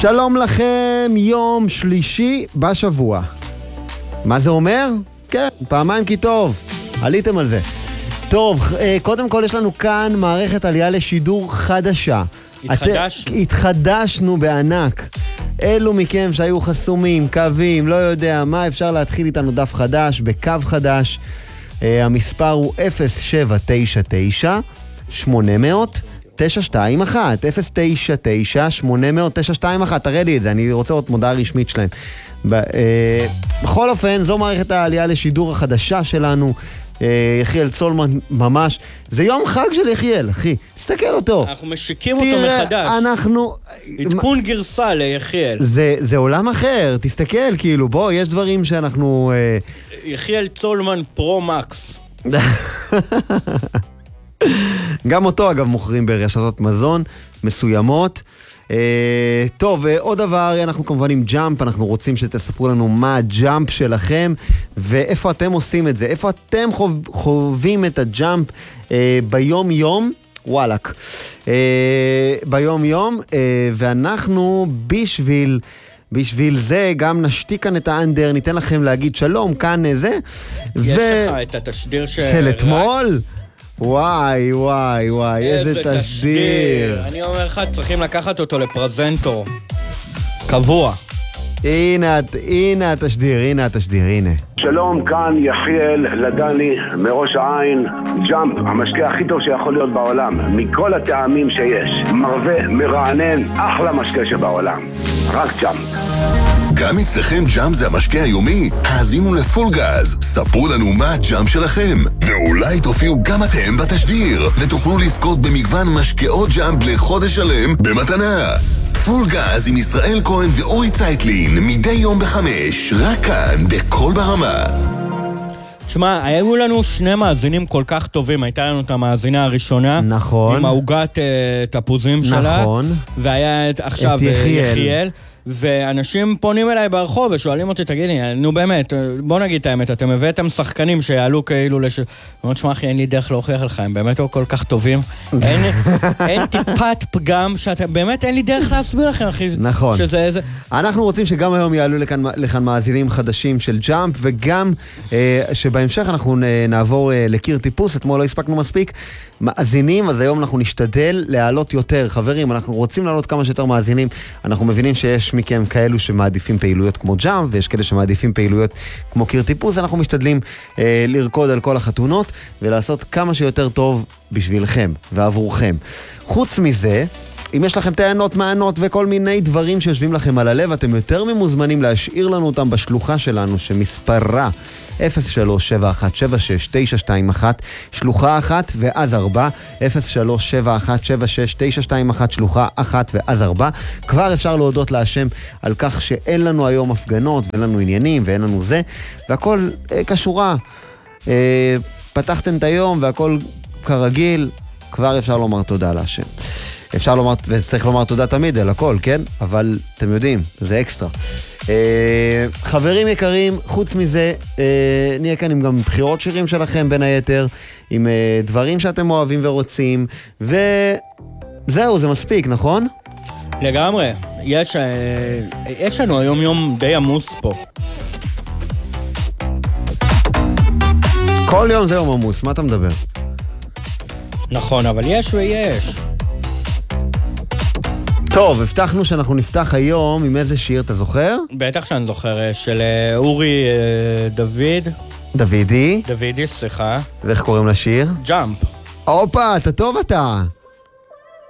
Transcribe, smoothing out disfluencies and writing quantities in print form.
שלום לכם, יום שלישי בשבוע. מה זה אומר? כן, פעמיים כי טוב. עליתם על זה. טוב, קודם כל יש לנו כאן מערכת עלייה לשידור חדשה. התחדשנו בענק. אלו מכם שהיו חסומים, קווים, לא יודע מה, אפשר להתחיל איתנו דף חדש, בקו חדש. המספר הוא 0799 800 921, 099-800-921, תראה לי את זה, אני רוצה עוד מודעה רשמית שלהם. בכל אופן, זו מערכת העלייה לשידור החדשה שלנו, יחיאל צולמן ממש, זה יום חג של יחיאל, אחי, תסתכל אותו. אנחנו משיקים אותו מחדש. אנחנו... עדכון גרסה ליחיאל. זה עולם אחר, תסתכל, כאילו, בוא, יש דברים שאנחנו... יחיאל צולמן פרו מקס. גם אותו אגב מוכרים ברשתות מזון מסוימות. טוב, עוד דבר, אנחנו כמובן עם ג'אמפ, אנחנו רוצים שתספרו לנו מה הג'אמפ שלכם ואיפה אתם עושים את זה, איפה אתם חווים את הג'אמפ ביום יום, וואלק, ביום יום, ואנחנו בשביל זה גם נשתיק כאן את האנדר, ניתן לכם להגיד שלום, כאן זה. יש לך את התשדיר של אתמול? וואי, וואי, וואי, איזה תשדיר. אני אומר לך, צריכים לקחת אותו לפרזנטור. קבוע. הנה התשדיר, הנה. שלום, כאן יחיאל לדני מראש העין. ג'אמפ, המשקה הכי טוב שיכול להיות בעולם, מכל הטעמים שיש. מרווה, מרענן, אחלה משקה שבעולם. רק ג'אמפ. גם אצלכם ג'אמפ זה המשקה היומי? האזינו לפול גז, ספרו לנו מה הג'אמפ שלכם, ואולי תופיעו גם אתם בתשדיר, ותוכלו לזכות במגוון משקאות ג'אמפ לחודש שלם במתנה. פול גז עם ישראל כהן ואורי צייטלין, מדי יום ב5, רק כאן, בכל ברמה. תשמע, היו לנו שני מאזינים כל כך טובים, הייתה לנו את המאזינה הראשונה, נכון, עם העוגת תפוזים שלה, נכון, והיה עכשיו יחיאל, ואנשים פונים אליי ברחוב ושואלים אותי, תגידי, נו באמת, בוא נגיד את האמת, אתם הבאתם שחקנים שיעלו כאילו ואומרים, תשמע אחי, אין לי דרך להוכיח לך, הם באמת כל כך טובים, אין טיפת פגם, באמת אין לי דרך להסביר לכם, אחי. נכון. אנחנו רוצים שגם היום יעלו לכאן מאזינים חדשים של ג'אמפ, וגם שבהמשך אנחנו נעבור לקיר טיפוס, אתמול לא הספקנו מספיק מאזינים, אז היום אנחנו נשתדל להעלות יותר. חברים, אנחנו רוצים להעלות כמה שיותר מאזינים, אנחנו מבינים שיש מכם כאלו שמעדיפים פעילויות כמו ג'אמפ, ויש כאלה שמעדיפים פעילויות כמו קיר טיפוס, אנחנו משתדלים לרקוד על כל החתונות, ולעשות כמה שיותר טוב בשבילכם ועבורכם. חוץ מזה, אם יש לכם טענות, מענות וכל מיני דברים שיושבים לכם על הלב, אתם יותר ממוזמנים להשאיר לנו אותם בשלוחה שלנו, שמספרה 0371769921, שלוחה 1 ואז 4, 0371769921, שלוחה 1 ואז 4. כבר אפשר להודות להשם על כך שאין לנו היום הפגנות, ואין לנו עניינים, ואין לנו זה, והכל כשורה. פתחתם את היום והכל כרגיל, כבר אפשר לומר תודה להשם. אפשר לומר, וצריך לומר תודה תמיד על הכל, כן? אבל אתם יודעים, זה אקסטרה. חברים יקרים, חוץ מזה, נהיה כאן עם גם בחירות שירים שלכם, בין היתר, עם דברים שאתם אוהבים ורוצים, וזהו, זה מספיק, נכון? לגמרי. יש לנו היום יום די עמוס פה. כל יום זה יום עמוס, מה אתה מדבר? נכון, אבל יש ויש. טוב, הבטחנו שאנחנו נפתח היום עם איזה שיר, אתה זוכר? בטח שאני זוכר, של אורי דוידי, סליחה. ואיך קוראים לשיר? ג'אמפ. אופה, אתה טוב אתה.